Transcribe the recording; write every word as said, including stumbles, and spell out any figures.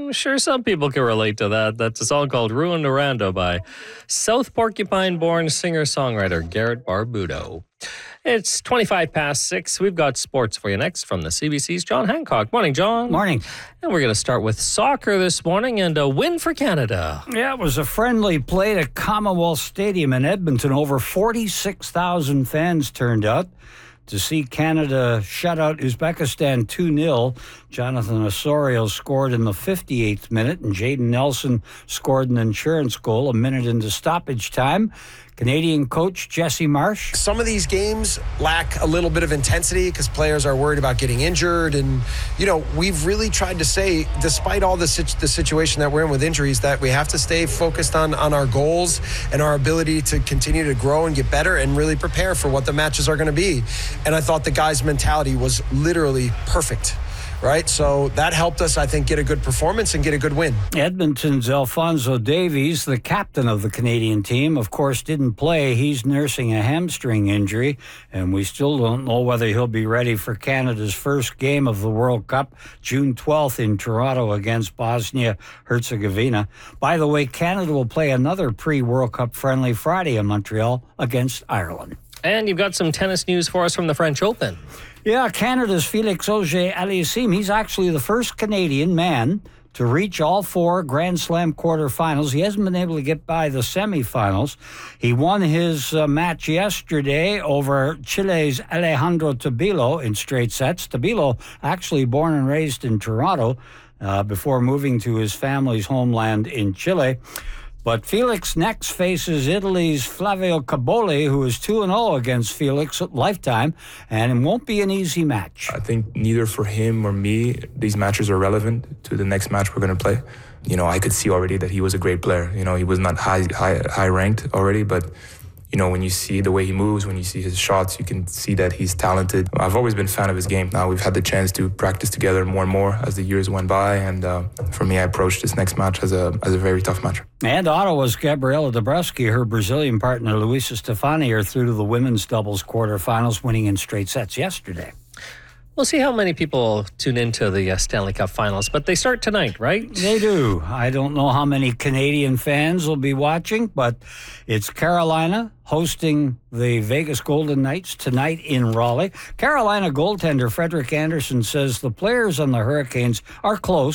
I'm sure some people can relate to that. That's a song called Ruin Orlando by South Porcupine-born singer-songwriter Garrett Barbudo. It's twenty-five past six. We've got sports for you next from the C B C's John Hancock. Morning, John. Morning. And we're going to start with soccer this morning and a win for Canada. Yeah, it was a friendly play at Commonwealth Stadium in Edmonton. Over forty-six thousand fans turned out to see Canada shut out Uzbekistan two nil. Jonathan Osorio scored in the fifty-eighth minute, and Jaden Nelson scored an insurance goal a minute into stoppage time. Canadian coach Jesse Marsh. Some of these games lack a little bit of intensity because players are worried about getting injured. And, you know, we've really tried to say, despite all the, situ- the situation that we're in with injuries, that we have to stay focused on, on our goals and our ability to continue to grow and get better and really prepare for what the matches are going to be. And I thought the guys' mentality was literally perfect. Right, so that helped us, I think, get a good performance and get a good win. Edmonton's Alphonso Davies, the captain of the Canadian team, of course, didn't play. He's nursing a hamstring injury, and we still don't know whether he'll be ready for Canada's first game of the World Cup, June twelfth in Toronto against Bosnia-Herzegovina. By the way, Canada will play another pre-World Cup friendly Friday in Montreal against Ireland. And you've got some tennis news for us from the French Open. Yeah, Canada's Félix Auger-Aliassime, he's actually the first Canadian man to reach all four Grand Slam quarterfinals. He hasn't been able to get by the semifinals. He won his uh, match yesterday over Chile's Alejandro Tabilo in straight sets. Tabilo, actually born and raised in Toronto uh, before moving to his family's homeland in Chile. But Felix next faces Italy's Flavio Caboli, who is two and oh against Felix at lifetime, and it won't be an easy match. I think neither for him or me, these matches are relevant to the next match we're going to play. You know, I could see already that he was a great player. You know, he was not high, high, high ranked already, but you know, when you see the way he moves, when you see his shots, you can see that he's talented. I've always been a fan of his game. Now we've had the chance to practice together more and more as the years went by. And uh, for me, I approached this next match as a as a very tough match. And Ottawa's Gabriela Dabrowski, her Brazilian partner Luisa Stefani are through to the women's doubles quarterfinals, winning in straight sets yesterday. We'll see how many people tune into the uh, Stanley Cup Finals, but they start tonight, right? They do. I don't know how many Canadian fans will be watching, but it's Carolina hosting the Vegas Golden Knights tonight in Raleigh. Carolina goaltender Frederik Andersen says the players on the Hurricanes are close.